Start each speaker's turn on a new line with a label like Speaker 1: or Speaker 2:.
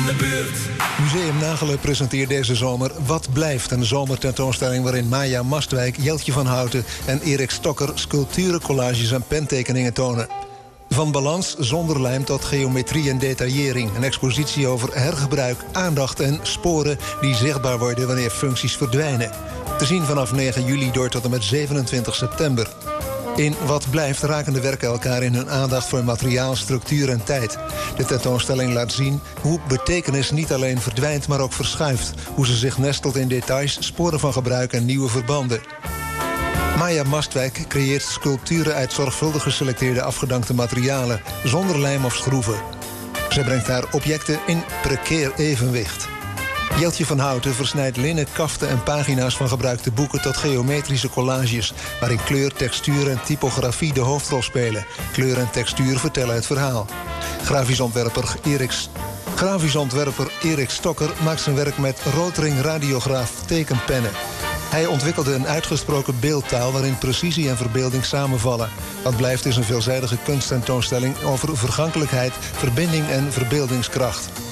Speaker 1: de buurt.
Speaker 2: Museum Nagelen presenteert deze zomer Wat Blijft, een zomertentoonstelling waarin Maya Mastwijk, Jeltje van Houten en Erik Stokker sculpturen, collages en pentekeningen tonen. Van balans zonder lijm tot geometrie en detaillering. Een expositie over hergebruik, aandacht en sporen die zichtbaar worden wanneer functies verdwijnen. Te zien vanaf 9 juli door tot en met 27 september. In Wat Blijft raken de werken elkaar in hun aandacht voor materiaal, structuur en tijd. De tentoonstelling laat zien hoe betekenis niet alleen verdwijnt, maar ook verschuift. Hoe ze zich nestelt in details, sporen van gebruik en nieuwe verbanden. Maya Mastwijk creëert sculpturen uit zorgvuldig geselecteerde afgedankte materialen, zonder lijm of schroeven. Zij brengt haar objecten in precair evenwicht. Jeltje van Houten versnijdt linnen, kaften en pagina's van gebruikte boeken tot geometrische collages, waarin kleur, textuur en typografie de hoofdrol spelen. Kleur en textuur vertellen het verhaal. Grafisch ontwerper Erik Stokker maakt zijn werk met Rotring radiograaf tekenpennen. Hij ontwikkelde een uitgesproken beeldtaal waarin precisie en verbeelding samenvallen. Wat Blijft is een veelzijdige kunsttentoonstelling over vergankelijkheid, verbinding en verbeeldingskracht.